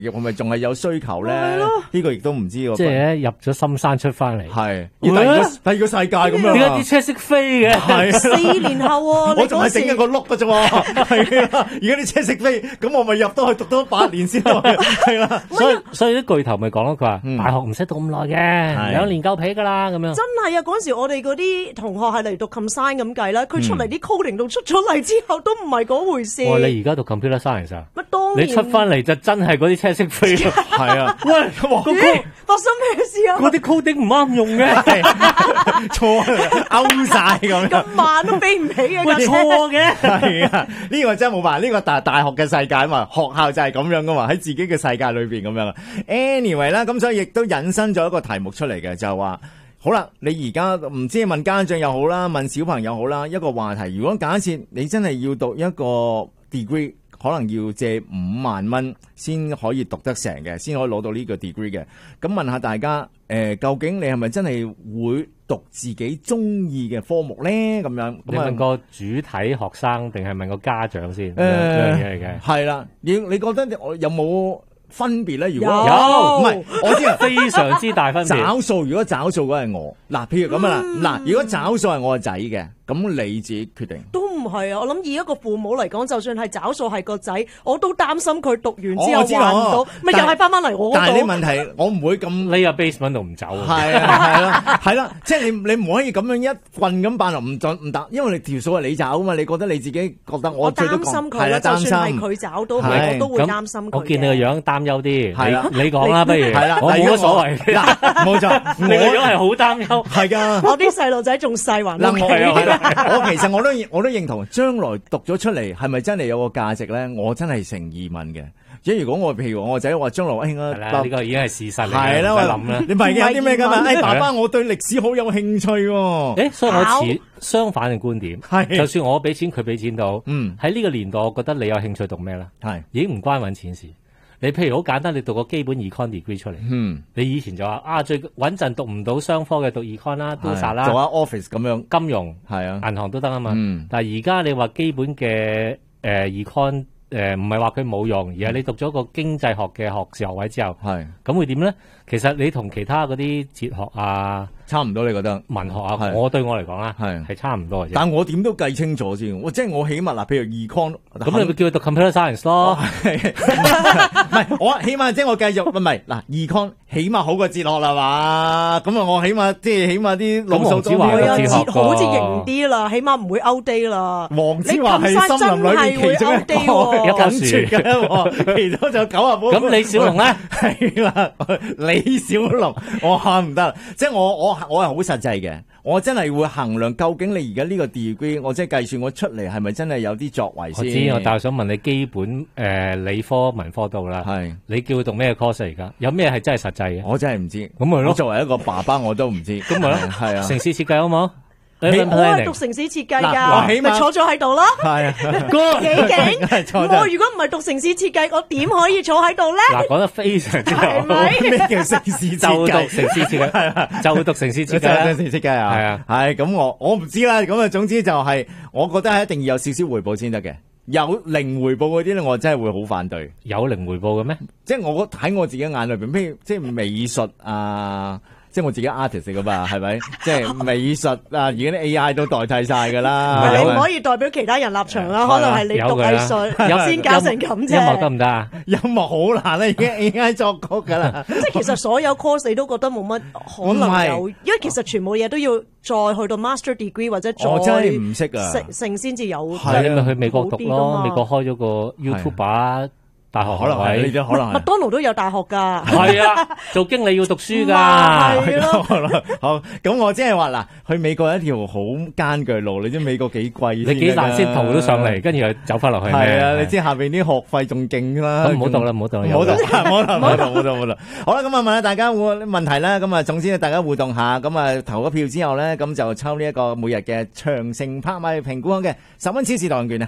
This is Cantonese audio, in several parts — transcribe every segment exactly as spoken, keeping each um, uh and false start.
係咪仲係有需求咧？呢個亦都唔知喎。 即係入咗深山出翻嚟， 係要第二個第二個世界咁樣。 點解啲車識飛嘅？ 係四年後喎， 我仲係整一個轆㗎啫喎。係啊，而家啲車識飛，咁我咪入到去讀多八年先咯。係啦， 所以所以啲巨頭咪講咯，佢話大學唔使讀咁耐嘅，兩年夠皮㗎啦咁樣。 真係啊！嗰陣時我哋嗰啲同學係嚟讀 comsign 咁計啦，佢出嚟啲 coding 到出咗嚟之後都唔係嗰回事。 哇！你而家讀 computer science 啊？ 乜當然你出翻嚟就真係嗰啲車識飛咯。 係啊， 喂，嗰個發生咩事啊？ 嗰啲 coding 唔啱用嘅， 錯勾晒咁樣， 咁慢都飛唔起嘅， 喂錯嘅。 係啊，呢個真係冇辦法，呢個大大學嘅世界啊嘛，學校就係咁樣噶嘛，喺自己嘅世界裏邊咁樣。Anyway 啦，咁所以亦都引申咗一個題目出嚟嘅，就係話。好啦，你而家唔知問家長又好啦，問小朋友好啦，一個話題。如果假設你真係要讀一個 degree，可能要借五萬蚊先可以讀得成嘅，先可以攞到呢個 degree 嘅。咁問下大家，誒、呃，究竟你係咪真係會讀自己中意嘅科目咧？咁樣， 你問個主體學生定係問個家長先？誒、 呃， 呢樣嘢嚟嘅。 係啦，你你覺得我有冇分別咧？如果有， 唔係，我知啊， 非常之大分別。 找數，如果找數嗰係我，嗱，譬如咁啊啦，嗱、嗯，如果找數係我個仔嘅，咁你自己決定。 都唔係啊！我諗以一個父母嚟講，就算係找數係個仔，我都擔心佢讀完之後還唔到，咪又係翻翻嚟我嗰度。 但係你問題，我唔會咁匿喺 basement 度唔走。 係啊，係啦，係啦，即係你你唔可以咁樣一棍咁扮落唔准唔得，因為你條數係你找啊嘛，你覺得你自己覺得我最多擔心佢係啦，擔心就算係佢找到，我都會擔心佢。 我見你個樣擔憂啲， 係啦， 你講啦，不如係啦， 我冇乜所謂。 嗱，冇錯， 你個樣係好擔憂， 係噶。 我啲細路仔仲細還嗱，我係啦，我其實我都我都認同，將來讀咗出嚟係咪真係有個價值咧？我真係成疑問嘅。即係如果我譬如我個仔話將來我興啊， 呢個已經係事實嚟， 係啦，我諗啦，你唔係有啲咩噶嘛？誒，爸爸，我對歷史好有興趣喎。 誒，所以我持相反嘅觀點， 係就算我俾錢佢俾錢到， 嗯， 喺呢個年代，我覺得你有興趣讀咩咧？ 係已經唔關揾錢事。你譬如好簡單，你讀個基本 econ degree 出嚟， 嗯， 你以前就話啊最穩陣讀唔到商科嘅讀 econ 啦，都殺啦， 做下 office 咁樣， 金融係啊， 銀行都得啊嘛。 嗯， 但係而家你話基本嘅誒 econ 誒唔係話佢冇用，而係你讀咗個經濟學嘅學士學位之後， 係咁會點咧？其實你同其他嗰啲哲學啊， 差唔多，你覺得文學啊？我對我嚟講啦，係係差唔多嘅啫。 但我點都計清楚先，我即係我起碼嗱，譬如 econ， 咁你咪叫佢讀 computer science 咯。 唔係我起碼即係我繼續唔係嗱 econ 起碼好過哲學啦嘛。咁啊，我起碼即係起碼啲路數都會有哲學好似型啲啦，起碼唔會 outdate 啦。 黃子華係森林裏邊其中一個一棵樹嘅，其中就九啊寶。 咁李小龍咧係啦，李小龍我喊唔得，即係我我我係好實際嘅，我真係會衡量究竟你而家呢個 degree， 我即係計算我出嚟係咪真係有啲作為先。 我知，我但係想問你基本誒、呃、理科文科到啦，係你叫佢讀咩 course 而家？有咩係真係實際嘅？ 我真係唔知， 咁咪咯。 作為一個爸爸我都唔知， 咁咪咯，係啊。城市設計好冇？ 我係讀城市設計㗎，咪坐咗喺度咯。 係啊， 幾勁！我如果唔係讀城市設計，我點可以坐喺度咧？ 嗱，講得非常之好。 咩叫城市設計？ 就讀城市設計，係啊，就讀城市設計。 城市設計啊，係啊，係咁我我唔知啦。咁啊，總之就係我覺得係一定要有少少回報先得嘅。有零回報嗰啲咧，我真係會好反對。 有零回報嘅咩？ 即係我喺我自己眼裏邊，譬如即係美術啊。即係我自己 artist 嚟噶嘛，係咪？即係美術啊，而家啲 A I 都代替晒噶啦。 你唔可以代表其他人立場啦，可能係你讀藝術先搞成咁啫。 音樂得唔得啊？ 音樂好難啦，已經 A I 作曲噶啦。 即係其實所有 course 你都覺得冇乜可能有，因為其實全部嘢都要再去到 master degree 或者再我真係唔識啊， 成成先至有。 係你咪去美國讀咯，美國開咗個 YouTuber。大學可能係呢啲，可能係麥當勞都有大學㗎。 係啊，做經理要讀書㗎。 係咯。 好，咁我即係話嗱，去美國一條好艱巨路，你知美國幾貴？ 你幾難先逃到上嚟，跟住又走翻落去。 係啊，你知下邊啲學費仲勁啦。 咁唔好讀啦，唔好讀啦， 唔好讀，唔好讀，唔好讀，唔好讀，唔好讀。好啦，咁啊問下大家問題啦，咁啊總之大家互動下，咁啊投咗票之後咧，咁就抽呢一個每日嘅長城拍賣評估嘅十蚊超市代券啊！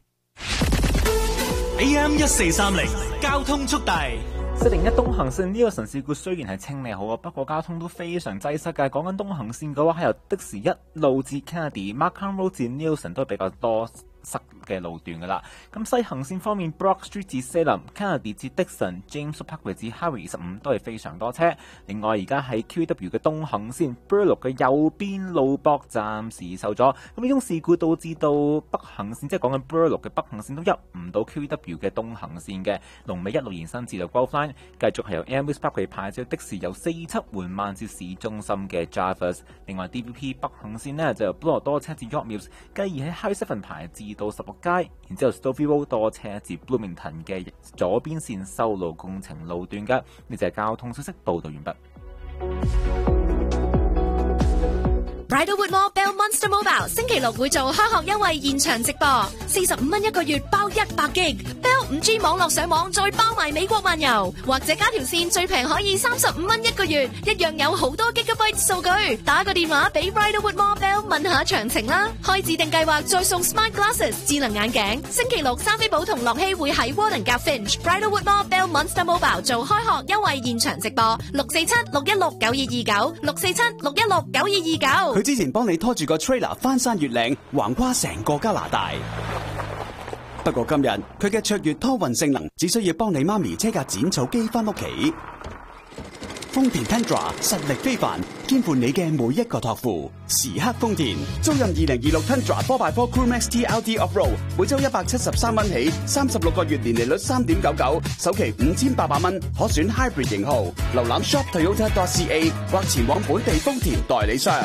A M 一四三零交通速遞。 四零一東行線呢個城市固雖然係清理好啊，不過交通都非常擠塞嘅。講緊東行線嘅話，係由的士一路至 Kennedy、Markham Road 至 Nielsen 都比較多塞嘅路段噶啦。咁西行線方面 ，Brock Street 至 Salem、Kennedy 至 Dixon、James Parkway 至 Highway 二十五都係非常多車。另外而家喺 Q E W 嘅東行線 Burloak 嘅右邊路駁暫時受阻，咁呢種事故導致到北行線，即係講緊 Burloak 嘅北行線都入唔到 Q E W 嘅東行線嘅，龍尾一路延伸至到 Grove Line， 繼續係由 Airways Parkway 排至的士由四七緩慢至市中心嘅 Jarvis。另外 D V P 北行線呢，就由普羅多車至 York Mills， 繼而喺 Highway seven 排至到十六街，然之後 Stouffville Road 多車至 Bloomington 嘅左邊線修路工程路段嘅。呢就係交通消息報道完畢。 Bridalwood Mall Bell Monster Mobile 星期六會做開學優惠現場直播，四十五蚊一個月包一百 G Bell 五 G 網絡上網，再包埋美國漫遊，或者加條線最平可以三十五蚊一個月，一樣有好多 Gigabyte 數據。打個電話俾 Bridalwood Mall Bell 問下詳情啦。開指定計劃再送 Smart Glasses 智能眼鏡。星期六沙菲堡同樂希會喺 Warden 夾 Finch Bridalwood Mall Bell Monster Mobile 做開學優惠現場直播，六四七六一六九二二九六四七六一六九二二九。 佢之前幫你拖住個 trailer 翻山越嶺，橫跨成個加拿大。不過今日佢嘅卓越拖運性能，只需要幫你媽咪車架剪草機翻屋企。豐田 Tundra 實力非凡，肩負你嘅每一個託付。時刻豐田，租任二零二六 Tundra four by four Crewmax T L T Off-Road， 每周一百七十三蚊起，三十六個月年利率三點九九，首期五千八百蚊，可選 Hybrid 型號。瀏覽 shop toyota dot c a 或前往本地豐田代理商。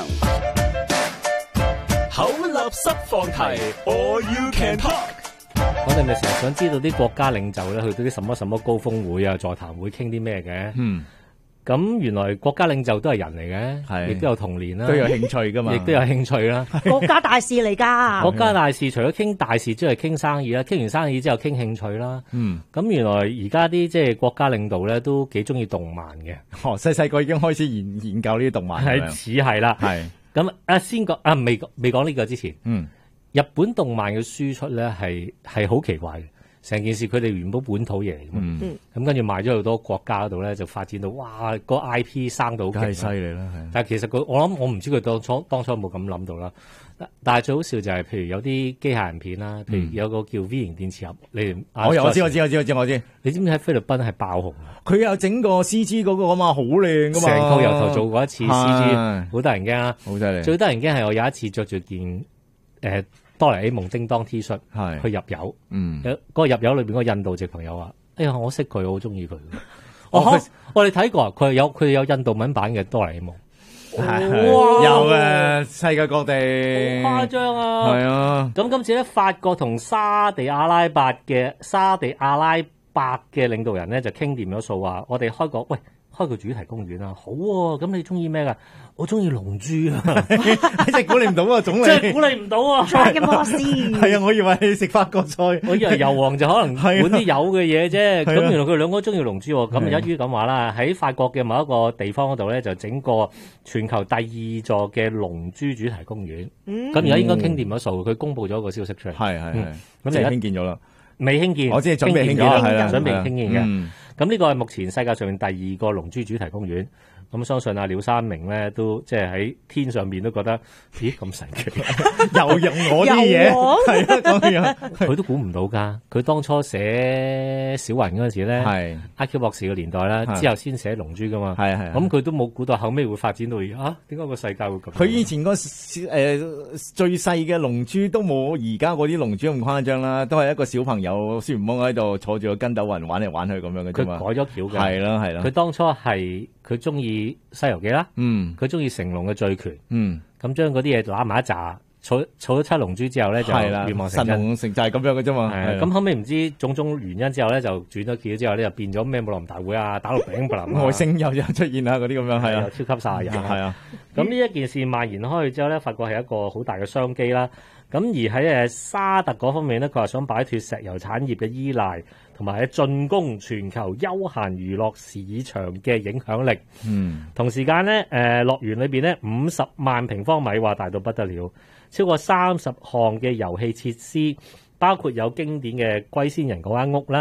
口立濕放題 ，All You Can Talk。 我哋咪成日想知道啲國家領袖咧去到啲什麼什麼高峰會啊、座談會傾啲咩嘅？ 嗯， 咁原來國家領袖都係人嚟嘅， 係亦都有童年啦， 都有興趣噶嘛， 亦都有興趣啦。 國家大事嚟㗎。 國家大事除咗傾大事之外，傾生意啦，傾完生意之後傾興趣啦。 嗯， 咁原來而家啲即係國家領導咧都幾中意動漫嘅， 哦，細細個已經開始研研究呢啲動漫， 係似係啦。 係咁啊，先講啊，未未講呢個之前， 嗯， 日本動漫嘅輸出咧係係好奇怪嘅。成件事佢哋原本本土嘢嚟嘅嘛， 嗯， 咁跟住賣咗去好多國家嗰度咧，就發展到哇個 I P 生到好勁， 梗係犀利啦，係。 但係其實佢我諗我唔知佢當初當初有冇咁諗到啦。但係最好笑就係、是、譬如有啲機械人片啦，譬如有個叫 V 型電磁俠，你我有我知我知我知我知我知。 你知唔知喺菲律賓係爆紅啊？ 佢有整個 C G 嗰個啊嘛，好靚噶嘛， 成套由頭做過一次 C G，好得人驚啊！ 好犀利。 最得人驚係我有一次着住件誒。呃多啦 A 夢叮當 T 恤係去入油， 嗯， 嗰個入油裏邊嗰個印度籍朋友話：哎呀，我識佢，我好中意佢。哦，我哋睇過，佢有佢有印度文版嘅多啦 A 夢， 哇，有啊，世界各地， 好誇張啊！ 係啊， 咁今次咧，法國同沙地阿拉伯嘅沙地阿拉伯嘅領導人咧就傾掂咗數，話我哋開個喂開個主題公園啊，好喎，咁你中意咩㗎？我中意龍珠啊！ 真係估你唔到啊，總理真係估你唔到啊！ 嘅摩斯係啊，我以為你食法國菜， 我以為油王就可能管啲有嘅嘢啫。咁啊原來佢哋兩個都中意龍珠喎。咁一於咁話啦，喺法國嘅某一個地方嗰度咧，就整個全球第二座嘅龍珠主題公園。咁而家應該傾掂咗數，佢公佈咗個消息出嚟。 係係係， 咁即係興建咗啦。 未興建， 我知係準備興建啦，係啦， 準備興建嘅。 嗯咁呢個係目前世界上面第二個龍珠主題公園。咁相信阿廖山明咧都即係喺天上邊都覺得，咦咁神奇， 又用我啲嘢，係啊咁樣， 佢都估唔到㗎。佢當初寫小雲嗰陣時咧，係 I Q 博士嘅年代啦，之後先寫龍珠㗎嘛，係係。咁佢都冇估到後尾會發展到啊，點解個世界會咁？ 佢以前個誒最細嘅龍珠都冇而家嗰啲龍珠咁誇張啦，都係一個小朋友孫悟空喺度坐住個筋斗雲玩嚟玩去咁樣嘅啫嘛。 佢改咗橋㗎， 係啦係啦。 佢當初係佢中意《西遊記》啦， 嗯， 佢中意成龍嘅醉拳， 嗯， 咁將嗰啲嘢攬埋一紮，儲儲咗七龍珠之後咧就願望成真， 神龍成就係咁樣嘅啫嘛。 係咁後尾唔知種種原因之後咧就轉咗橋之後咧就變咗咩武林大會啊，打到餅布林， 外星又又出現啊嗰啲咁樣係啊， 超級殺人係啊。 咁呢一件事蔓延開去之後咧，發覺係一個好大嘅商機啦。咁而喺誒沙特嗰方面咧，佢話想擺脫石油產業嘅依賴，同埋喺進攻全球休閒娛樂市場嘅影響力。嗯，同時間咧，誒樂園裏邊咧五十萬平方米，話大到不得了，超過三十項嘅遊戲設施，包括有經典嘅龜仙人嗰間屋啦、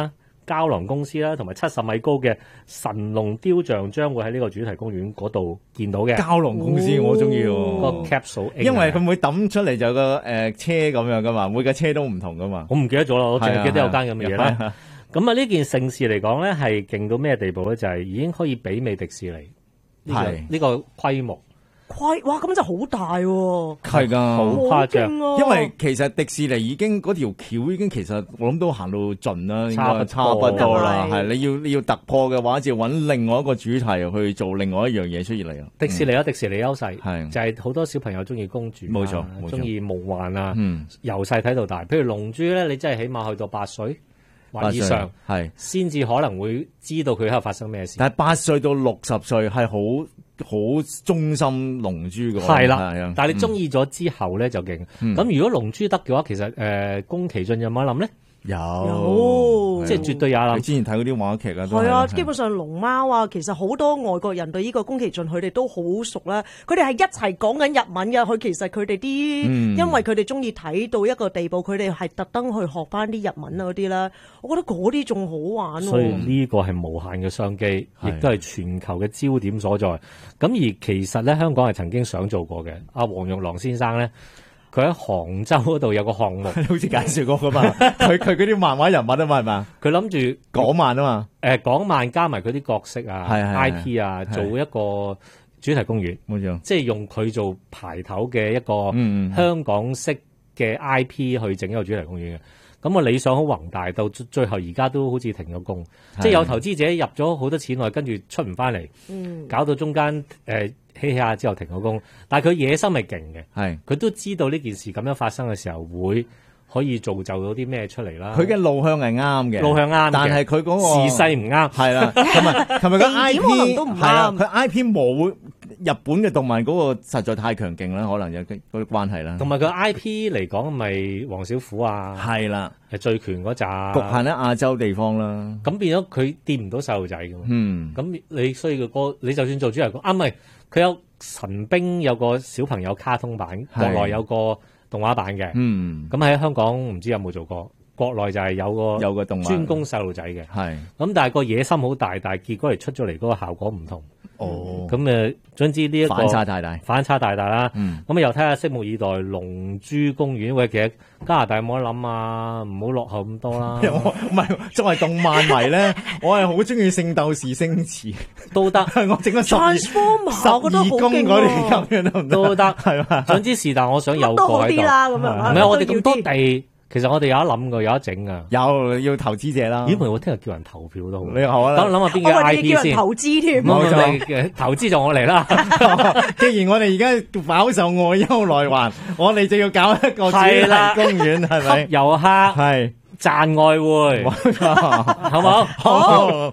膠囊公司啦，同埋七十米高嘅神龍雕像將會喺呢個主題公園嗰度見到嘅。 膠囊公司我中意個喎， capsule， 因為佢每抌出嚟就有個誒車咁樣噶嘛，每架車都唔同噶嘛。 我唔記得咗啦，我淨係記得有間咁嘅嘢啦。 係啊咁啊，呢件盛事嚟講咧，係勁到咩地步咧？就係、是、已經可以媲美迪士尼呢、這個係呢個規模。 規哇，咁就好大喎， 係噶， 好誇張勁啊！ 因為其實迪士尼已經嗰條橋已經其實我諗都行到盡啦，應該差不多啦。係你要你要突破嘅話，就要揾另外一個主題去做另外一樣嘢出現嚟啊。 迪士尼有迪士尼優勢， 係就係好多小朋友中意公主啊， 冇錯冇錯中意夢幻啊， 嗯， 由細睇到大。譬如龍珠咧，你真係起碼去到八歲或以上， 係先至可能會知道佢喺度發生咩事。 但係八歲到六十歲係好好忠心龍珠嘅， 係啦係啊， 但係你中意咗之後咧就勁。咁、 嗯如果龍珠得嘅話，其實誒、呃、宮崎駿有冇得諗咧？ 有有即係絕對有諗你。之前睇嗰啲話劇啊，都係啊， 係基本上龍貓啊，其實好多外國人對呢個宮崎駿佢哋都好熟啦。佢哋係一齊講緊日文嘅。佢其實佢哋啲， 嗯因為佢哋中意睇到一個地步，佢哋係特登去學翻啲日文啊嗰啲啦。我覺得嗰啲仲好玩喎。 所以呢個係無限嘅商機，亦都係全球嘅焦點所在。咁而其實咧，香港係曾經想做過嘅。阿黃玉郎先生咧，佢喺杭州嗰度有個項目， 好似介紹過噶嘛。佢佢嗰啲漫畫人物啊嘛，係嘛？ 佢諗住港漫啊嘛， 誒港漫加埋佢啲角色啊、 係係係 I P 啊， 係做一個主題公園， 冇錯。 即係用佢做排頭嘅一個嗯嗯香港式嘅 I P 去整一個主題公園嘅。咁個理想好宏大，到最最後而家都好似停咗工，即係有投資者入咗好多錢落去，跟住出唔翻嚟， 嗯搞到中間誒起起下之後停咗工。但係佢野心係勁嘅， 係佢都知道呢件事咁樣發生嘅時候會可以造就到啲咩出嚟啦。 佢嘅路向係啱嘅， 路向啱嘅但係佢嗰個時勢唔啱。 係啦，同埋同埋個 I 地 P 點可能都唔啱係啦，佢 I P 冇日本嘅動漫嗰個實在太強勁啦，可能有啲嗰啲關係啦。 同埋佢 I P 嚟講，咪黃小虎啊， 係啦， 係最權嗰扎， 局限喺亞洲地方啦。 咁變咗佢掂唔到細路仔嘅嘛。 嗯， 咁你所以個歌，你就算做主題曲，啊唔係佢有神兵有個小朋友卡通版，國係內有個動畫版嘅。 嗯， 咁喺香港唔知有冇做過，國內就係有個有個動畫專攻細路仔嘅。 係咁但係個野心好大，但係結果嚟出咗嚟嗰個效果唔同。 哦， 咁誒，總之呢一個反差太大。 反差大大啦。 嗯， 咁啊，又睇下拭目以待龍珠公園。喂，其實加拿大有冇得諗啊？唔好落後咁多啦， 我唔係作為動漫迷咧，我係好中意聖鬥士星矢， 都得。 我整個十二十 Transformer 我覺得二好勁宮嗰啲喎咁樣都唔都得係嘛？ 總之是但，我想有個乜都好喺度。 啲啦，咁樣唔係我哋咁多都要啲地，其實我哋有得諗噶，有得整噶。 有要投資者啦。 咦？唔係我聽日叫人投票都好。 你好啦等我諗下邊個我話 I 你 P 先。 叫人投資添， 唔好冇錯唔係投資就我嚟啦。 既然我哋而家飽受外憂內患，我哋就要搞一個主題係啦公園，係咪？ 遊客係， 賺外匯，好冇？ 好。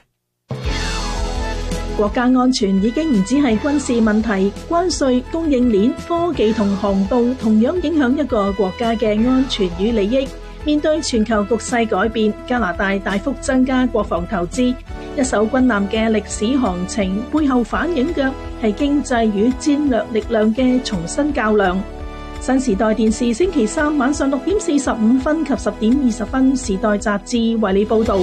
國家安全已經唔止係軍事問題，關稅、供應鏈、科技同航道同樣影響一個國家嘅安全與利益。面對全球局勢改變，加拿大大幅增加國防投資，一艘軍艦嘅歷史航程背後反映嘅係經濟與戰略力量嘅重新較量。新時代電視星期三晚上六點四十五分及十點二十分，時代雜誌為你報導。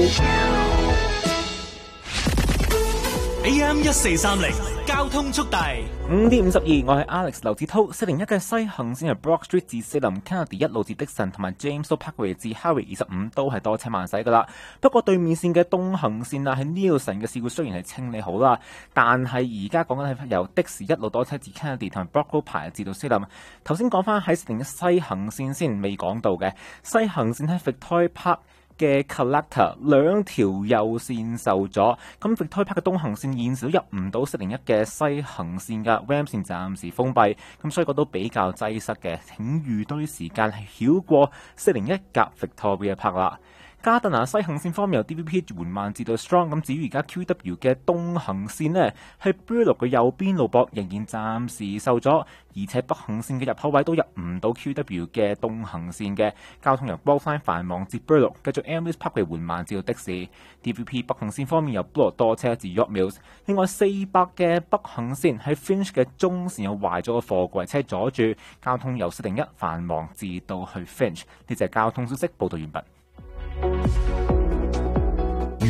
A M 一四三零交通速遞。 五點五十二，我係 Alex 劉志滔。四零一嘅西行線係 Brock Street 至西林 Kennedy 一路至 Dixon 同埋 James Parkway 至 Harry 二十五都係多車慢駛噶啦。不過對面線嘅東行線啊，喺 Nielsen 嘅事故雖然係清理好啦，但係而家講緊係由的士一路多車至 Kennedy 同埋 Brock Road 排至到西林。頭先講翻喺四零一西行線先未講到嘅，西行線喺 Victoria Park嘅 Collector 兩條右線受阻，咁 Victoria Park 嘅東行線現時都入唔到四零一嘅西行線㗎 ，Ram 線暫時封閉，咁所以嗰都比較擠塞嘅，請預多啲時間係繞過四零一夾 Victoria Park 啦。加特拿西行線方面由 D V P 緩慢至到 Strong， 咁至於而家 Q W 嘅東行線呢，喺 Burloak 嘅右邊路駁仍然暫時受阻，而且北行線嘅入口位都入唔到 Q W 嘅東行線嘅交通由 Broadline 繁忙至 Burloak， 繼續 Emily Parkway 緩慢至到的士。D V P 北行線方面由 Bloor 多車至 York Mills， 另外四百嘅北行線喺 Finch 嘅中線有壞咗個貨櫃車阻住，交通由四零一繁忙至到去 Finch。呢隻交通消息報道完畢。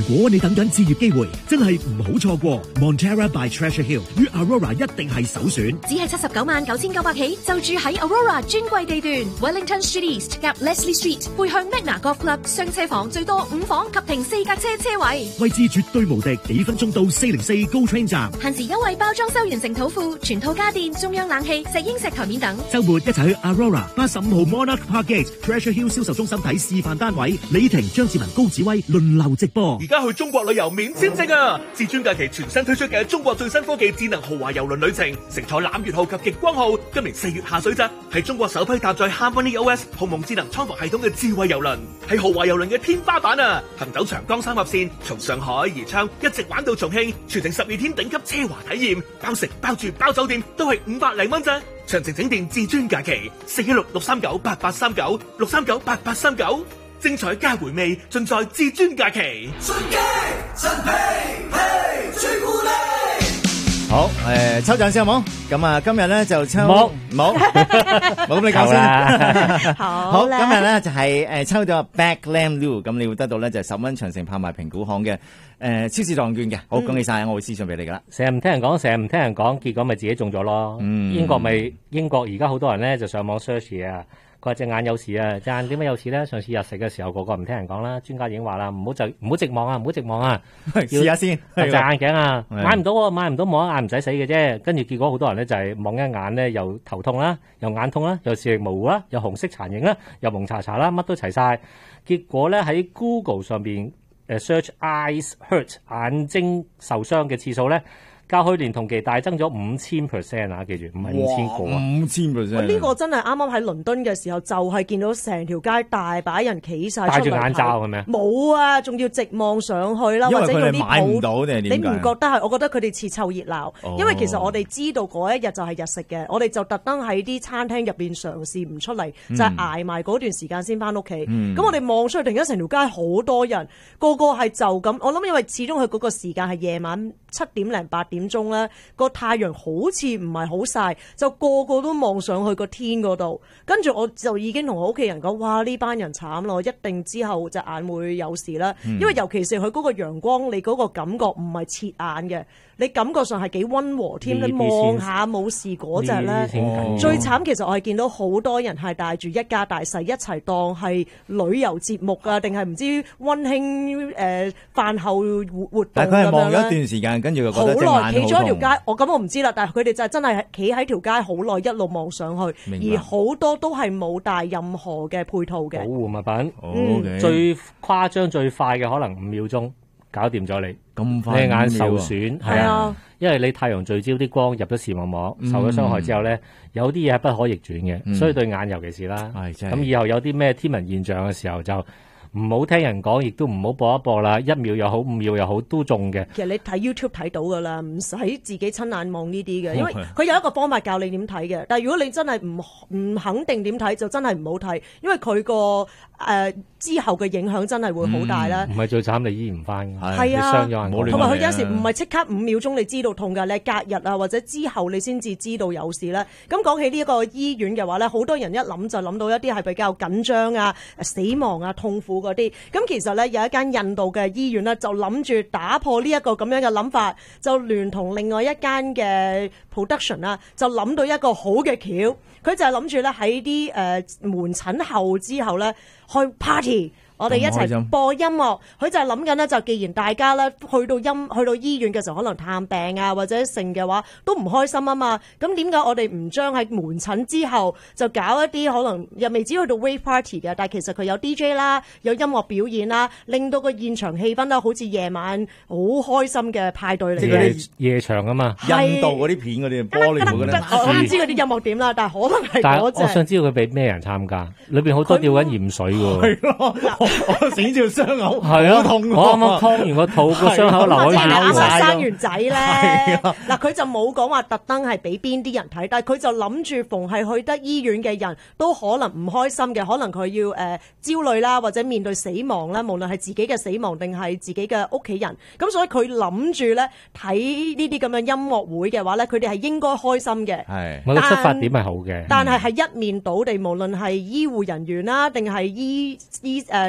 如果你等緊置業機會，真係唔好錯過 Montera by Treasure Hill 與 Aurora 一定係首選。 只係七十九萬九千九百起，就住喺 Aurora 專櫃地段 Wellington Street East 夾 Leslie Street， 背向 Magna Golf Club， 雙車房最多五房及停四架車車位， 位置絕對無敵，幾分鐘到四零四 GO Train 站。 限時優惠包裝修完成土庫，全套家電、中央冷氣、石英石台面等。 週末一齊去 Aurora 八十五號 Monarch Park Gate Treasure Hill 銷售中心睇示範單位，李婷、張志文、高子威輪流直播。 而家去中國旅遊免簽證啊！至尊假期全新推出嘅中國最新科技智能豪華郵輪旅程，乘坐攬月號及極光號，今年四月下水咋，係中國首批搭載 HarmonyOS 鴻蒙智能艙房系統嘅智慧郵輪，係豪華郵輪嘅天花板啊！行走長江三峽線，從上海宜昌一直玩到重慶，全程十二天頂級奢華體驗，包食包住包酒店都係五百零蚊咋。詳情請電至尊假期四一六六三九八八三九六三九八八三九，精彩加回味盡在至尊假期。 順機陳皮皮朱古力。 好，誒抽獎先好冇？咁啊，今日咧就抽冇冇冇咁你講先。 好好，今日咧就係誒抽咗 Back Lam Lu， 咁你會得到咧就係十蚊長城拍賣評估行嘅誒超市檔券嘅。好，恭喜晒，我會私信俾你噶啦。 成日唔聽人講，成日唔聽人講，結果咪自己中咗咯。 嗯英國咪英國而家好多人咧就上網 search 啊。佢話隻眼有事啊，隻眼點解有事咧？上次日食嘅時候，個個唔聽人講啦。專家已經話啦，唔好就唔好直望啊，唔好直望啊， 試下先。 戴隻眼鏡啊， 係買唔到喎，買唔到望一眼唔使死嘅啫。跟住結果好多人咧就係望一眼咧，又頭痛啦，又眼痛啦，又視力模糊啦，又紅色殘影啦，又蒙查查啦，乜都齊晒。結果咧喺 Google 上邊誒 search eyes hurt 眼睛受傷嘅次數咧，較去年同期大增咗五千 percent 啊！記住，唔係五千個啊， 五千 percent。 呢個真係啱啱喺倫敦嘅時候，就係見到成條街大把人企晒戴出嚟睇。 住眼罩係咪啊？ 冇啊，仲要直望上去啦， 因為或者有啲佢哋買唔到鋪定係點解你唔覺得係？我覺得佢哋似湊熱鬧， 哦因為其實我哋知道嗰一日就係日食嘅，我哋就特登喺啲餐廳入邊嘗試唔出嚟， 嗯就係捱埋嗰段時間先翻屋企。咁、 嗯我哋望出去，突然間成條街好多人，個個係就咁。我諗因為始終佢嗰個時間係夜晚七點零八點鐘咧。個太陽好似唔係好曬，就個個都望上去個天嗰度。跟住我就已經同我屋企人講：哇！呢班人慘咯，一定之後隻眼會有事啦。 嗯、 因為尤其是佢嗰個陽光，你嗰個感覺唔係切眼嘅，你感覺上係幾溫和添。你望下冇事嗰隻咧，最慘其實我係見到好多人係帶住一家大細一齊當係旅遊節目啊，定係唔知溫馨誒、呃、飯後活活動。 但係佢係望咗一段時間，跟住佢覺得隻眼好痛。 企咗一條街，我咁我唔知啦，但係佢哋就真係企喺條街好耐，一路望上去，而好多都係冇帶任何嘅配套嘅保護物品。 嗯 okay. 最誇張最快嘅可能五秒鐘搞掂咗你， 咁快你眼受損係啊， 因為你太陽聚焦啲光入咗視網膜，受咗傷害之後咧，有啲嘢係不可逆轉嘅， 嗯、 所以對眼尤其是啦。 咁、 嗯、以後有啲咩天文現象嘅時候就。唔好聽人講，亦都唔好播一播啦。一秒又好，五秒又好，都中嘅。 其實你睇 YouTube 睇到噶啦，唔使自己親眼望呢啲嘅，因為佢有一個方法教你點睇嘅。但係如果你真係唔唔肯定點睇，就真係唔好睇，因為佢個誒之後嘅影響真係會好大啦。 唔係最慘，你醫唔翻嘅。 係啊，同埋佢有時唔係即刻五秒鐘你知道痛㗎，你隔日啊或者之後你先至知道有事啦。咁講起呢一個醫院嘅話咧，好多人一諗就諗到一啲係比較緊張啊、死亡啊、痛苦嗰啲。咁其實咧有一間印度嘅醫院咧，就諗住打破呢一個咁樣嘅諗法，就聯同另外一間嘅 production 啦，就諗到一個好嘅橋。佢就係諗住咧喺啲誒門診後之後咧開 party。我哋一齊播音樂，佢就係諗緊咧，就既然大家咧去到音去到醫院嘅時候，可能探病啊或者性嘅話，都唔開心啊嘛。咁點解我哋唔將喺門診之後就搞一啲可能又未至於去到 rave party 嘅，但係其實佢有 D J 啦，有音樂表演啦，令到個現場氣氛咧好似夜晚好開心嘅派對嚟嘅。 夜夜場啊嘛， 印度嗰啲片嗰啲玻璃嗰啲， 我唔知嗰啲音樂點啦，但係可能係但嗰隻。 我想知道佢俾咩人參加？裏邊好多吊緊鹽水喎。 係咯。我整條傷口， 係啊， 痛我啱啱劏完個肚，個傷口流咗血。 啱啱生完仔咧，嗱佢就冇講話特登係俾邊啲人睇，但係佢就諗住逢係去得醫院嘅人都可能唔開心嘅，可能佢要誒、呃、焦慮啦，或者面對死亡啦，無論係自己嘅死亡定係自己嘅屋企人，咁所以佢諗住咧睇呢啲咁樣音樂會嘅話咧，佢哋係應該開心嘅。 係，我嘅出發點係好嘅。 但係係一面倒地，無論係醫護人員啦，定係醫醫誒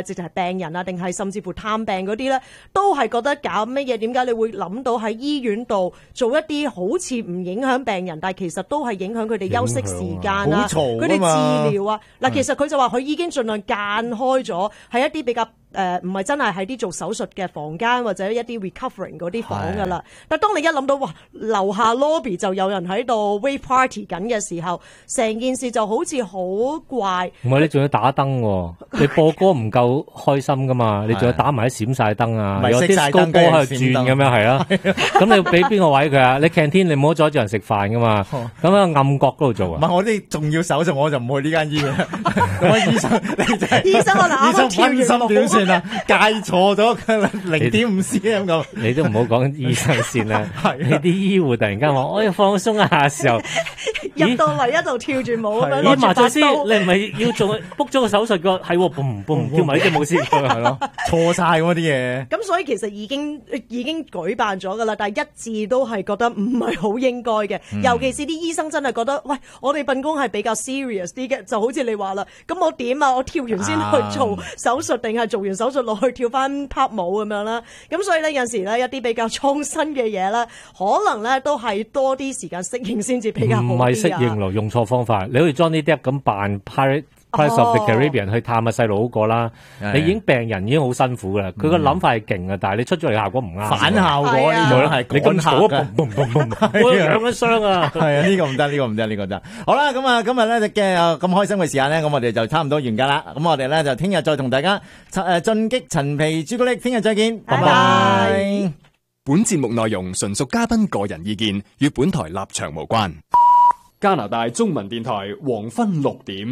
直情係病人啊，定係甚至乎探病嗰啲咧，都係覺得搞乜嘢？點解你會諗到喺醫院度做一啲好似唔影響病人，但係其實都係影響佢哋休息時間啊，佢哋治療啊？嗱，其實佢就話佢已經盡量間開咗，係一啲比較。誒唔係真係喺啲做手術嘅房間或者一啲 recovering 嗰啲房㗎啦。但係當你一諗到哇，樓下 lobby 就有人喺度 wave party 緊嘅時候，成件事就好似好怪。 唔係你仲要打燈喎，你播歌唔夠開心㗎嘛？你仲要打埋啲閃晒燈啊，有啲高歌喺度轉咁樣係啦。咁你俾邊個位佢啊？你 canteen 你唔好阻住人食飯㗎嘛。咁喺暗角嗰度做啊？ 唔係我啲仲要手術我就唔去呢間醫院。咁啊醫生你真係醫生可能啱啱跳完點算啊？戒錯咗零點五 cm 咁， 你都唔好講醫生先啦。你啲醫護突然間話我要放鬆一下嘅時候， 入到嚟一度跳住舞咁樣， 攞麻醉師，你唔係要做 book 咗個手術個係喎，嘣嘣跳埋呢隻舞先係咯， 錯晒嗰啲嘢。 咁所以其實已經已經舉辦咗㗎啦，但係一致都係覺得唔係好應該嘅，嗯、尤其是啲醫生真係覺得，喂，我哋份工係比較 serious 啲嘅，就好似你話啦，咁我點啊？我跳完先去做手術，定係做完手術落去跳翻 pop 舞咁樣啦？咁所以咧，有時咧一啲比較創新嘅嘢咧，可能咧都係多啲時間適應先至比較好啲啊。 唔係適應咯，用錯方法。你好似 Johnny Depp 咁扮 Pirate Pirates of the Caribbean 去探下細路好過啦。你已經病人已經好辛苦噶啦，佢個諗法係勁啊，但係你出咗嚟效果唔啱， 反效果呢度係你咁做，嘣嘣嘣嘣，我養緊傷啊！ 係啊，呢個唔得，呢個唔得，呢個得。好啦，咁啊，今日咧嘅咁開心嘅時間咧，咁我哋就差唔多完㗎啦。咁我哋咧就聽日再同大家誒進擊陳皮朱古力，聽日再見，拜拜。 本節目內容純屬嘉賓個人意見，與本台立場無關。加拿大中文電台黃昏六點，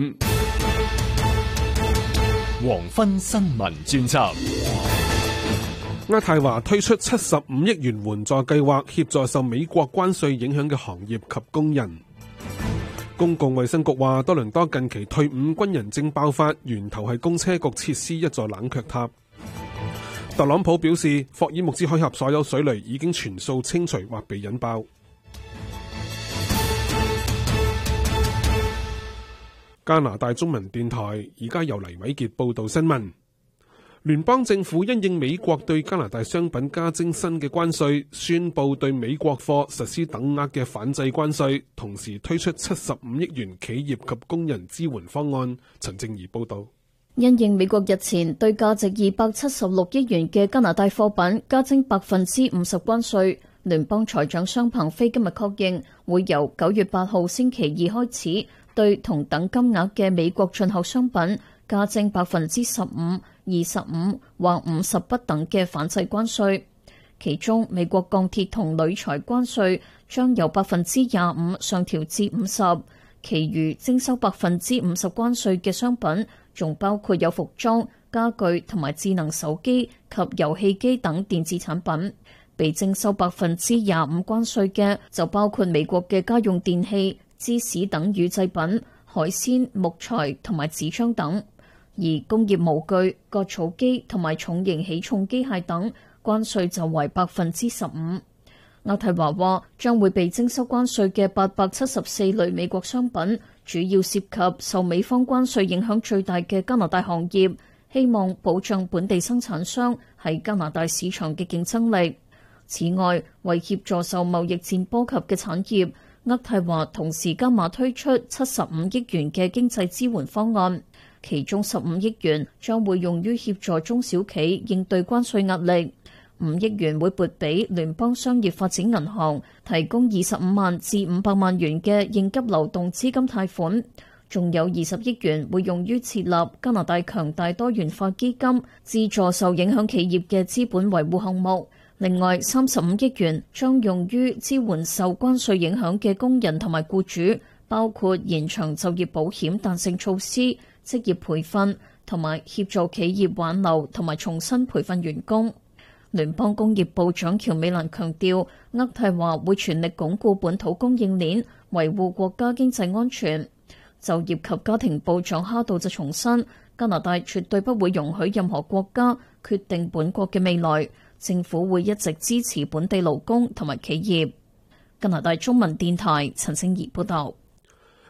黃昏新聞專輯。 渥太華推出七十五億元援助計劃，協助受美國關稅影響嘅行業及工人。公共衛生局話，多倫多近期退伍軍人症爆發，源頭係公車局設施一座冷卻塔。特朗普表示，霍爾木茲海峽所有水雷已經全數清除或被引爆。加拿大中文電台而家由黎偉傑報道新聞。聯邦政府因應美國對加拿大商品加徵新嘅關稅，宣布對美國貨實施等額嘅反制關稅，同時推出七十五億元企業及工人支援方案。陳靜怡報道。 因應美國日前對價值二百七十六億元嘅加拿大貨品加徵百分之五十關稅，聯邦財長商鵬飛今日確認會由九月八號星期二開始，對同等金額嘅美國進口商品加徵百分之十五、二十五或五十不等嘅反制關稅。其中，美國鋼鐵同鋁材關稅將由百分之廿五上調至五十，其餘徵收百分之五十關稅嘅商品，仲包括有服裝、家具同埋智能手機及遊戲機等電子產品。被徵收百分之廿五關稅嘅就包括美國嘅家用電器、芝士等乳製品、海鮮、木材同埋紙張等。而工業模具、割草機同埋重型起重機械等關稅就為百分之十五。渥太華話將會被徵收關稅嘅八百七十四類美國商品，主要涉及受美方關稅影響最大嘅加拿大行業，希望保障本地生產商喺加拿大市場嘅競爭力。此外，為協助受貿易戰波及嘅產業，渥太華同時加碼推出七十五億元嘅經濟支援方案，其中十五億元將會用於協助中小企應對關稅壓力，五億元會撥俾聯邦商業發展銀行，提供二十五萬至五百萬元嘅應急流動資金貸款，仲有二十億元會用於設立加拿大強大多元化基金，資助受影響企業嘅資本維護項目。另外，三十五億元將用於支援受關稅影響嘅工人同埋僱主，包括延長就業保險彈性措施、職業培訓同埋協助企業挽留同埋重新培訓員工。聯邦工業部長喬美蘭強調，渥太華會全力鞏固本土供應鏈，維護國家經濟安全。就業及家庭部長哈道就重申，加拿大絕對不會容許任何國家決定本國嘅未來。政府會一直支持本地勞工同埋企業。加拿大中文電台陳勝儀報道。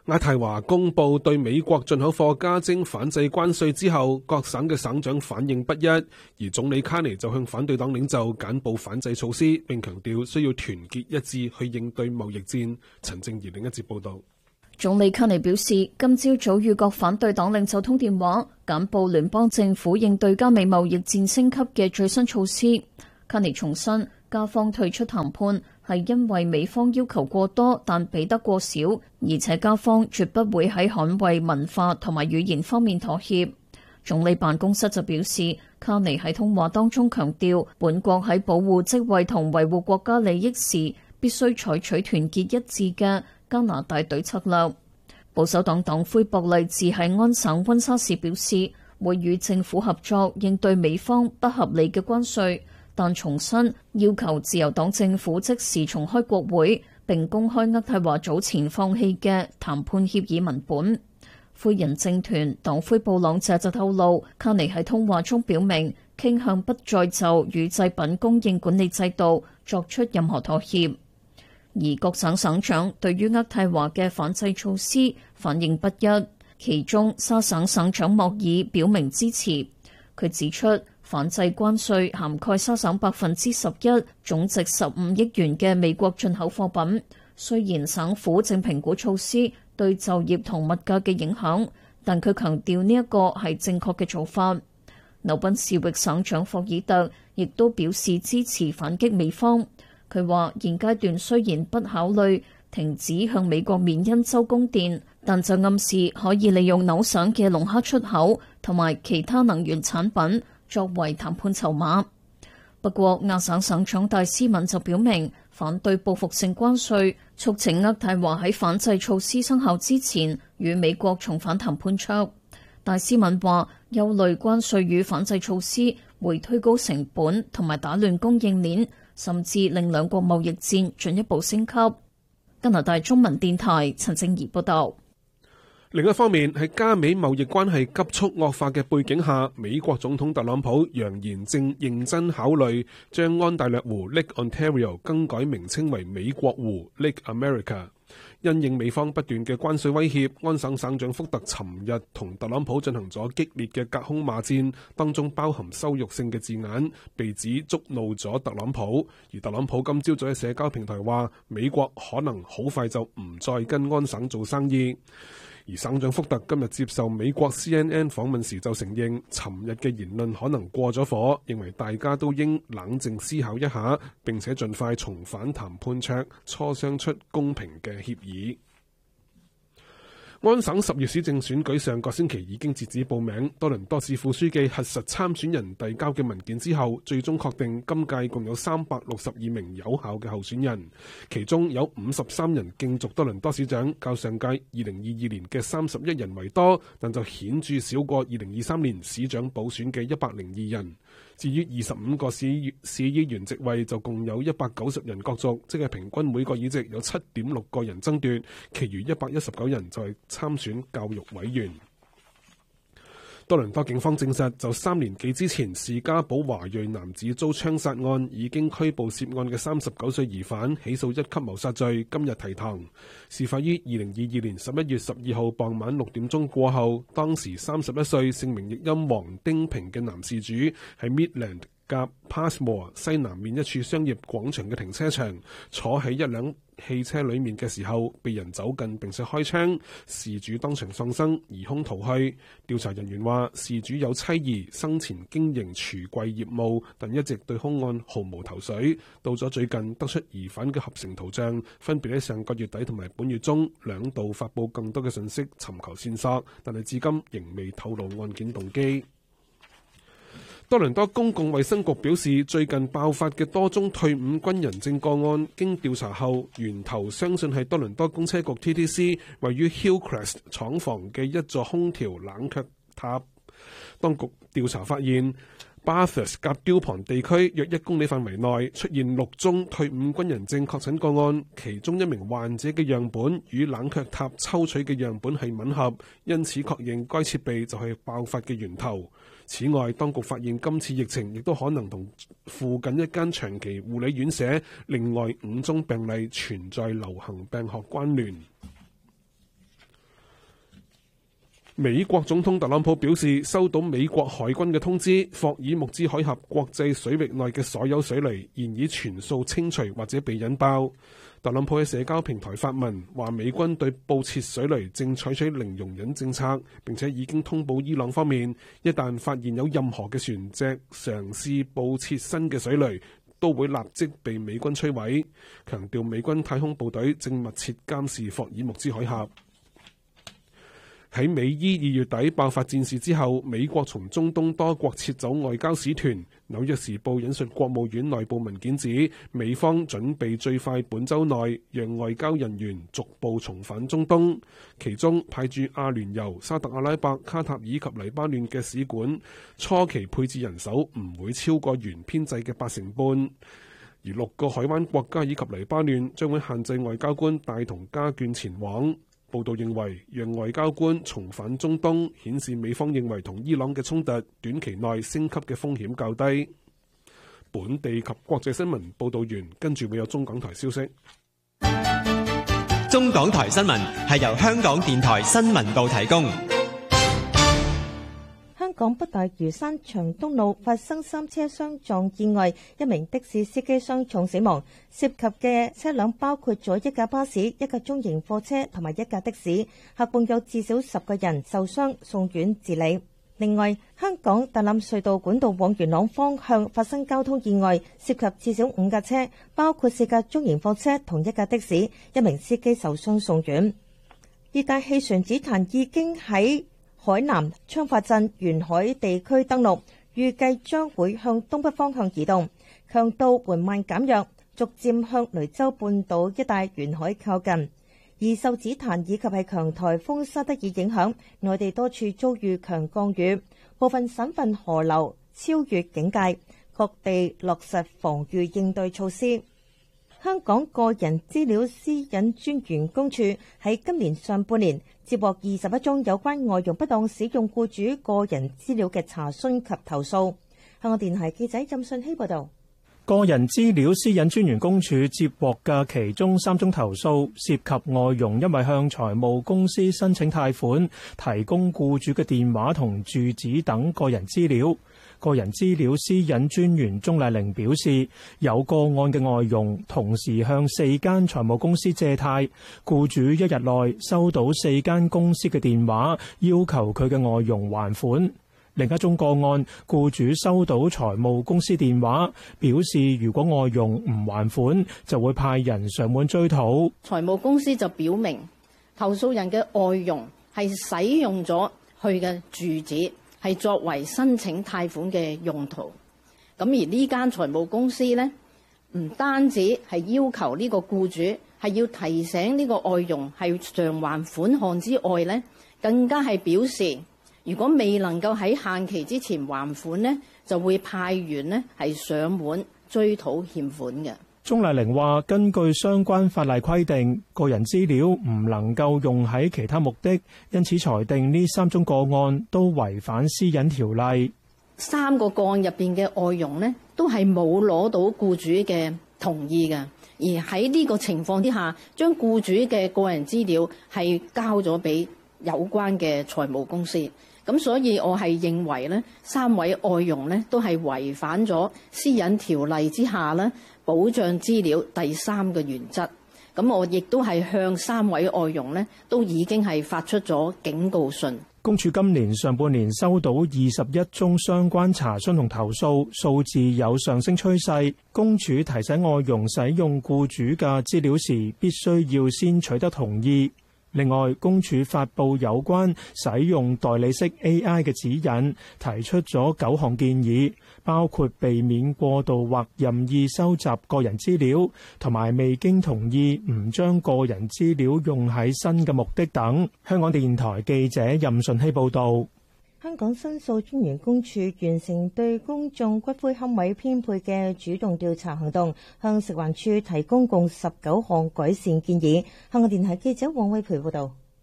渥太華公布對美國進口貨加徵反制關稅之後，各省嘅省長反應不一，而總理卡尼就向反對黨領袖簡報反制措施，並強調需要團結一致去應對貿易戰。陳正儀另一節報導。 總理卡尼表示，今朝早與各反對黨領袖通電話，簡報聯邦政府應對加美貿易戰升級嘅最新措施。卡尼重申，加方退出談判係因為美方要求過多，但俾得過少，而且加方絕不會喺捍衛文化同埋語言方面妥協。總理辦公室就表示，卡尼喺通話當中強調，本國喺保護職位同維護國家利益時，必須採取團結一致嘅加拿大隊策略。保守黨黨魁博勵治喺安省溫莎市表示，會與政府合作應對美方不合理嘅關稅，但重申要求自由黨政府即時重開國會，並公開渥太華早前放棄嘅談判協議文本。灰人政團黨魁布朗謝就透露，卡尼喺通話中表明傾向不再就乳製品供應管理制度作出任何妥協。而各省省長對於渥太華嘅反制措施反應不一，其中沙省省長莫爾表明支持。佢指出，反制關稅涵蓋沙省百分之十一總值十五億元嘅美國進口貨品。雖然省府正評估措施對就業同物價嘅影響，但佢強調呢一個係正確嘅做法。紐賓士域省長霍爾特亦都表示支持反擊美方。佢話現階段雖然不考慮停止向美國緬因州供電，但就暗示可以利用紐省嘅龍蝦出口同埋其他能源產品作為談判籌碼。不過亞省省長戴斯敏就表明反對報復性關稅，促請渥太華喺反制措施生效之前與美國重返談判桌。戴斯敏話憂慮關稅與反制措施會推高成本同埋打亂供應鏈，甚至令兩國貿易戰進一步升級。加拿大中文電台陳正儀報道。 另一方面，喺加美貿易關係急速惡化嘅背景下，美國總統特朗普揚言正認真考慮將安大略湖 Lake Ontario 更改名稱為美國湖 Lake America。因應美方不斷嘅關稅威脅，安省省長福特尋日同特朗普進行咗激烈嘅隔空罵戰，當中包含羞辱性嘅字眼，被指觸怒咗特朗普。而特朗普今朝早喺社交平台話，美國可能好快就唔再跟安省做生意。而省長福特今日接受美國 C N N 訪問時就承認，尋日嘅言論可能過咗火，認為大家都應冷靜思考一下，並且盡快重返談判桌，磋商出公平嘅協議。安省十月市政選舉上個星期已經截止報名，多倫多市副書記核實參選人遞交嘅文件之後，最終確定今屆共有三百六十二名有效嘅候選人，其中有五十三人競逐多倫多市長，較上屆二零二二年嘅三十一人為多，但就顯著少過二零二三年市長補選嘅一百零二人。至於二十五個市市議員席位就共有一百九十人角逐，即係平均每個議席有七點六個人爭奪，其餘一百一十九人就係參選教育委員。多倫多警方證實，就三年幾之前士嘉堡華裔男子遭槍殺案，已經拘捕涉案嘅三十九歲疑犯，起訴一級謀殺罪，今日提堂。事發於二零二二年十一月十二號傍晚六點鐘過後，當時三十一歲姓名譯音黃丁平嘅男事主喺 Midland夾 Passmore 西南面一處商業廣場嘅停車場，坐喺一輛汽車裏面嘅時候，被人走近並且開槍，事主當場喪生，疑兇逃去。調查人員話，事主有妻兒，生前經營櫥櫃業務，但一直對兇案毫無頭緒。到咗最近，得出疑犯嘅合成圖像，分別喺上個月底同埋本月中兩度發布更多嘅信息，尋求線索，但係至今仍未透露案件動機。多倫多公共衛生局表示，最近爆發嘅多宗退伍軍人證個案，經調查後，源頭相信係多倫多公車局 T T C 位於 Hillcrest 廠房嘅一座空調冷卻塔。當局調查發現，Bathurst 夾雕旁地區約一公里範圍內出現六宗退伍軍人證確診個案，其中一名患者嘅樣本與冷卻塔抽取嘅樣本係吻合，因此確認該設備就係爆發嘅源頭。此外，當局發現今次疫情亦都可能同附近一間長期護理院舍另外五宗病例存在流行病學關聯。 美國總統特朗普表示，收到美國海軍嘅通知，霍爾木茲海峽國際水域內嘅所有水雷現已全數清除或者被引爆。特朗普喺社交平台發文，話美軍對佈設水雷正採取零容忍政策，並且已經通報伊朗方面，一旦發現有任何嘅船隻嘗試佈設新嘅水雷，都會立即被美軍摧毀。強調美軍太空部隊正密切監視霍爾木茲海峽。喺美伊二月底爆發戰事之後，美國從中東多國撤走外交使團。紐約時報引述國務院內部文件指，美方準備最快本週內讓外交人員逐步重返中東，其中派駐阿聯酋、沙特阿拉伯、卡塔爾及黎巴嫩嘅使館，初期配置人手唔會超過原編制嘅八成半，而六個海灣國家以及黎巴嫩將會限制外交官帶同家眷前往。報道認為，讓外交官重返中東，顯示美方認為同伊朗嘅衝突短期內升級嘅風險較低。本地及國際新聞報道完，跟住會有中港台消息。 中港台新聞係由香港電台新聞部提供。 香港北大嶼山長東路發生三車相撞意外，一名的士司機傷重死亡。涉及嘅車輛包括咗一架巴士、一架中型貨車同埋一架的士，合共有至少十個人受傷送院治理。另外，香港大欖隧道管道往元朗方向發生交通意外，涉及至少五架車，包括四架中型貨車同一架的士，一名司機受傷送院。熱帶氣旋紫檀已經喺海南昌發鎮沿海地區登陸，預計將會向東北方向移動，強度緩慢減弱，逐漸向雷州半島一帶沿海靠近。而受紫檀以及係強颱風沙德爾影響，內地多處遭遇強降雨，部分省份河流超越警戒，各地落實防禦應對措施。香港個人資料私隱專員公署喺今年上半年接獲二十一宗有關外傭不當使用僱主個人資料嘅查詢及投訴。香港電台記者任信希報導。 個人資料私隱專員公署接獲嘅其中三宗投訴，涉及外傭因為向財務公司申請貸款，提供僱主嘅電話同住址等個人資料。個人資料私隱專員鍾麗玲表示，有個案嘅外傭同時向四間財務公司借貸，僱主一日內收到四間公司嘅電話，要求佢嘅外傭還款。另一宗個案，僱主收到財務公司電話，表示如果外傭唔還款，就會派人上門追討。 財務公司就表明，投訴人嘅外傭係使用咗佢嘅住址，係作為申請貸款嘅用途。咁而呢間財務公司呢，唔單止係要求呢個僱主係要提醒呢個外傭係償還款項之外呢，更加係表示，如果未能夠喺限期之前還款呢，就會派員呢係上門追討欠款嘅。 鍾麗玲話：根據相關法例規定，個人資料唔能夠用喺其他目的，因此裁定呢三宗個案都違反私隱條例。 三個個案入邊嘅外傭呢，都係冇攞到僱主嘅同意嘅，而喺呢個情況之下，將僱主嘅個人資料係交咗俾有關嘅財務公司。咁所以我係認為呢三位外傭呢都係違反咗私隱條例之下呢保障資料第三個原則。咁我亦都係向三位外傭呢都已經係發出咗警告信。 公署今年上半年收到二十一宗相關查詢同投訴，數字有上升趨勢。公署提醒外傭使用僱主嘅資料時，必須要先取得同意。另外，公署發布有關使用代理式 A I 嘅指引，提出咗九項建議，包括避免過度或任意收集個人資料，同埋未經同意唔將個人資料用喺新嘅目的等。香港電台記者任順希報導。 香港申訴專員公署完成對公眾骨灰龕位編配嘅主動調查行動，向食環署提供共十九項改善建議。香港電台記者黃慧培報道。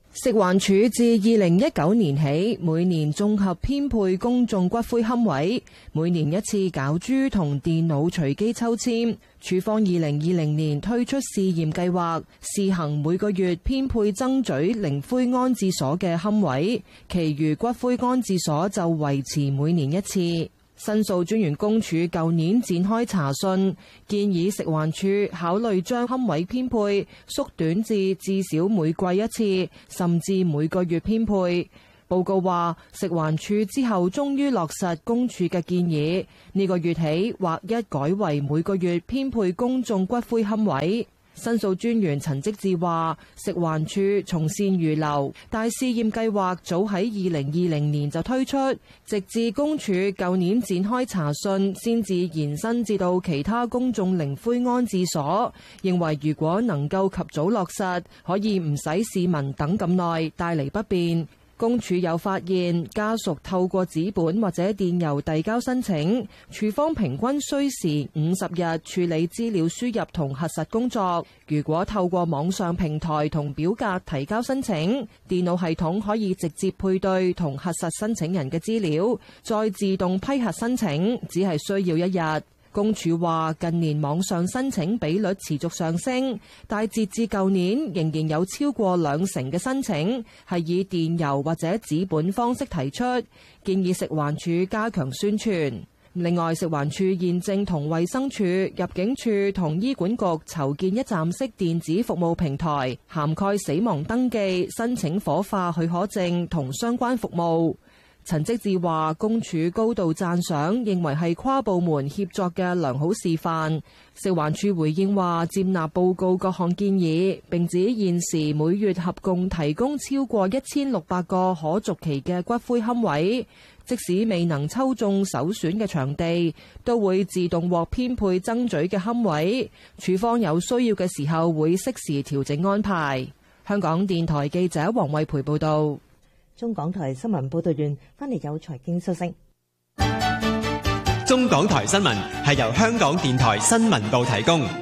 食環署自二零一九年起，每年綜合編配公眾骨灰龕位，每年一次攪珠同電腦隨機抽籤。署方二零二零年推出試驗計劃，試行每個月編配曾咀靈灰安置所嘅龕位，其餘骨灰安置所就維持每年一次。申訴專員公署舊年展開查詢，建議食環署考慮將龕位編配縮短至至少每季一次，甚至每個月編配。報告話，食環署之後終於落實公署嘅建議，呢個月起劃一改為每個月編配公眾骨灰龕位。申訴專員陳積志話，食環署從善如流，但試驗計劃早喺二零二零年就推出，直至公署舊年展開查詢，先至延伸至到其他公眾靈灰安置所。認為如果能夠及早落實，可以唔使市民等咁耐，帶嚟不便。公署有發現，家屬透過紙本或者電郵遞交申請，署方平均需時五十日處理資料輸入同核實工作。如果透過網上平台同表格提交申請，電腦系統可以直接配對同核實申請人嘅資料，再自動批核申請，只係需要一日。公署話近年網上申請比率持續上升，但截至舊年仍然有超過兩成嘅申請係以電郵或者紙本方式提出，建議食環署加強宣傳。另外，食環署現正同衛生署、入境處同醫管局籌建一站式電子服務平台，涵蓋死亡登記、申請火化許可證同相關服務。陳積志話，公署高度讚賞，認為係跨部門協作嘅良好示範。食環署回應話，接納報告各項建議，並指現時每月合共提供超過一千六百個可續期嘅骨灰龕位，即使未能抽中首選嘅場地，都會自動獲編配曾咀嘅龕位。署方有需要嘅時候會適時調整安排。香港電台記者黃慧培報道。 中港台新聞報道完，翻嚟有財經消息。 中港台新聞係由香港電台新聞部提供。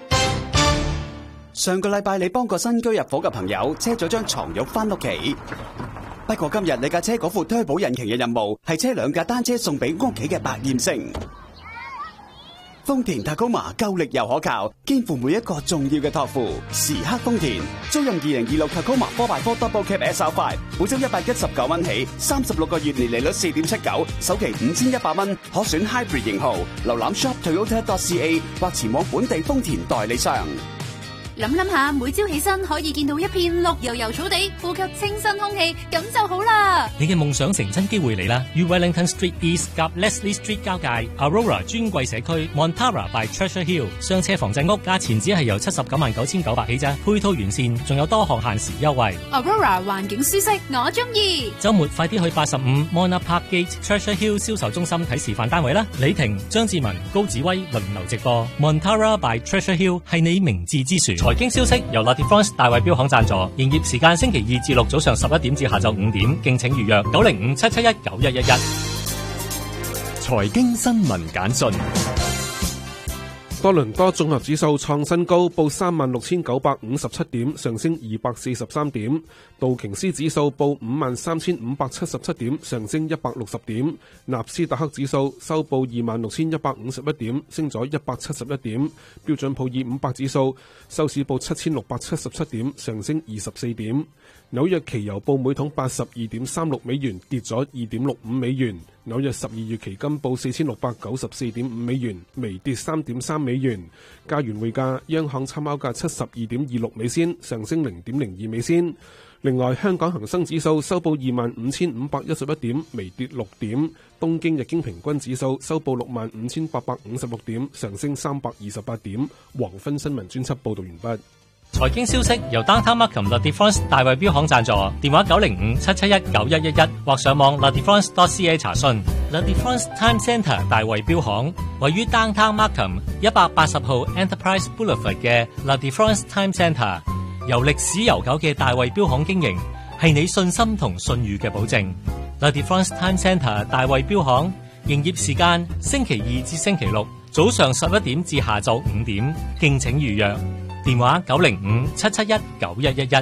上個禮拜你幫個新居入伙嘅朋友車咗張床褥翻屋企，不過今日你架車嗰副推保引擎嘅任務係車兩架單車送俾屋企嘅百厭星。豐田塔高馬夠力又可靠，肩負每一個重要嘅託付。時刻豐田，租用二零二六塔高馬 four by four Double Cab S R five， 每周一百一十九蚊起，三十六個月年利率四點七九，首期五千一百蚊，可選 Hybrid 型號。瀏覽 shop toyota dot c a 或前往本地豐田代理商。 諗諗下，每朝起身可以見到一片綠油油草地，呼吸清新空氣，咁就好啦。 你嘅夢想成真機會嚟啦！於 Wellington Street East 及 Leslie Street 交界 Aurora 尊貴社區 Montara by Treasure Hill 雙車房仔屋，價錢只係由七十九萬九千九百起咋，配套完善，仲有多項限時優惠。 Aurora 環境舒適，我中意。 週末快啲去八十五 Mona Park Gate Treasure Hill 銷售中心睇示範單位啦！李婷、張志文、高子威輪流直播 Montara by Treasure Hill 係你明智之選。財經消息由 La Défense 大衛錶行贊助，營業時間星期二至六早上十一點至下晝五點，敬請預約九零五七七一九一一一。 財經新聞簡訊。 多倫多綜合指數創新高，報三萬六千九百五十七點，上升二百四十三點。道瓊斯指數報五萬三千五百七十七點，上升一百六十點。納斯達克指數收報二萬六千一百五十一點，升咗一百七十一點。標準普爾五百指數收市報七千六百七十七點，上升二十四點。紐約期油報每桶八十二點三六美元，跌咗二點六五美元。紐約十二月期金報四千六百九十四點五美元，微跌三點三美元。加元匯價，央行參考價七十二點二六美仙，上升零點零二美仙。另外，香港恒生指數收報二萬五千五百一十一點，微跌六點。東京日經平均指數收報六萬五千八百五十六點，上升三百二十八點。黃昏新聞專輯報道完畢。 財經消息由 Downtown Markham La Défense 大衛錶行贊助，電話九零五七七一九一一一或上網 La Défense dot c a 查詢。La Défense Time Centre 大衛錶行位於 Downtown Markham 一百八十號 Enterprise Boulevard 嘅 La Défense Time Centre， 由歷史悠久嘅大衛錶行經營，係你信心同信譽嘅保證。La Défense Time Centre 大衛錶行營業時間星期二至星期六早上十一點至下晝五點，敬請預約。電話九零五七七一九一一一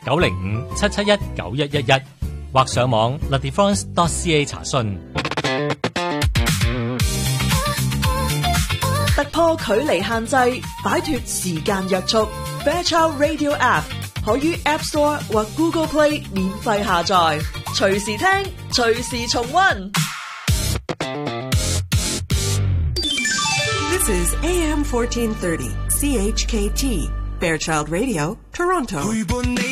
九零五七七一九一一一，或上網 La Difference dot C A 查詢。 突破距離限制，擺脫時間約束。Fairchild Radio App 可於 App Store 或 Google Play 免費下載，隨時聽，隨時重溫。 This is A M fourteen thirty C H K T Fairchild Radio, Toronto.